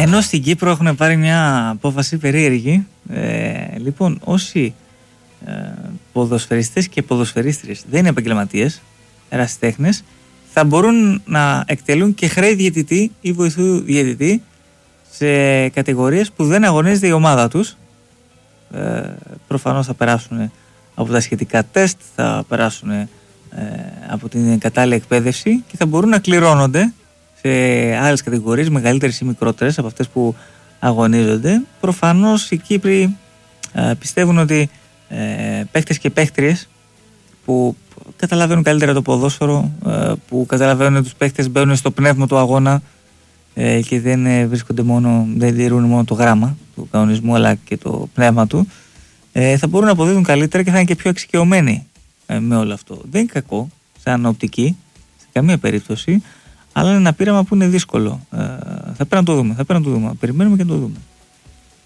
Ενώ στην Κύπρο έχουν πάρει μια απόφαση περίεργη. Λοιπόν, όσοι ποδοσφαιριστές και ποδοσφαιρίστριες δεν είναι επαγγελματίες, ερασιτέχνες, θα μπορούν να εκτελούν και χρέη διαιτητή ή βοηθού διαιτητή σε κατηγορίες που δεν αγωνίζεται η ομάδα τους. Προφανώς θα περάσουν από τα σχετικά τεστ, θα περάσουν από την κατάλληλη εκπαίδευση και θα μπορούν να κληρώνονται σε άλλες κατηγορίες, μεγαλύτερες ή μικρότερες από αυτές που αγωνίζονται. Προφανώς οι Κύπροι πιστεύουν ότι παίχτες και παίχτριες που καταλαβαίνουν καλύτερα το ποδόσφαιρο, που καταλαβαίνουν ότι τους παίχτες μπαίνουν στο πνεύμα του αγώνα και δεν βρίσκονται δεν τηρούν μόνο το γράμμα του κανονισμού αλλά και το πνεύμα του, θα μπορούν να αποδίδουν καλύτερα και θα είναι και πιο εξοικειωμένοι με όλο αυτό. Δεν είναι κακό σαν οπτική σε καμία περίπτωση, αλλά είναι ένα πείραμα που είναι δύσκολο. Θα πρέπει να το δούμε. Περιμένουμε και να το δούμε.